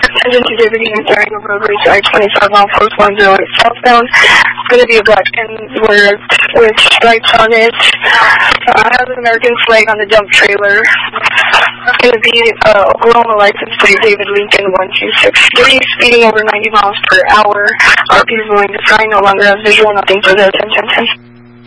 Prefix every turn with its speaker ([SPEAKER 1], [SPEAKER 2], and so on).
[SPEAKER 1] Attention to David Eaton during a road rage I-25 on Post 108 southbound. It's going to be a black N-word with stripes on it. Has an American flag on the dump trailer. It's going to be Oklahoma license plate David Lincoln 1263, speeding over 90 miles per hour. RP is willing to sign, no longer have visual, nothing further attention.